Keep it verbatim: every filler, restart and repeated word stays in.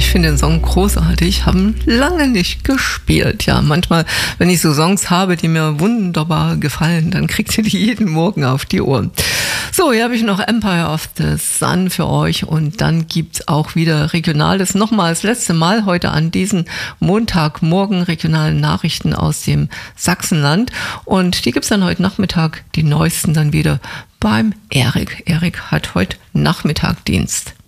finde den Song großartig, haben lange nicht gespielt. Ja, manchmal, wenn ich so Songs habe, die mir wunderbar gefallen, dann kriegt ihr die jeden Morgen auf die Ohren. So, hier habe ich noch Empire of the Sun für euch und dann gibt's auch wieder Regionales. Nochmal das letzte Mal heute an diesem Montagmorgen regionalen Nachrichten aus dem Sachsenland und die gibt's dann heute Nachmittag, die neuesten dann wieder beim Erik. Erik hat heute Nachmittag Dienst.